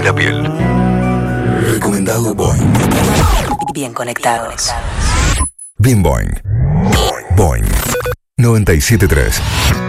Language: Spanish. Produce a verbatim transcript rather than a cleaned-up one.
la piel. Recomendado Boing. Bien conectados. Bien Boing. Boing. noventa y siete punto tres.